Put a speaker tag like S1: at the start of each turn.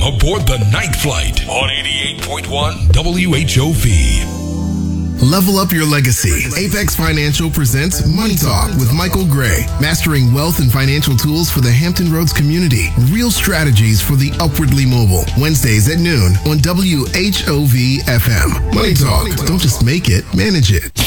S1: aboard the Night Flight on 88.1 WHOV.
S2: Level up your legacy. Apex Financial presents Money Talk with Michael Gray. Mastering wealth and financial tools for the Hampton Roads community. Real strategies for the upwardly mobile. Wednesdays at noon on WHOV FM. Money Talk. Don't just make it, manage it.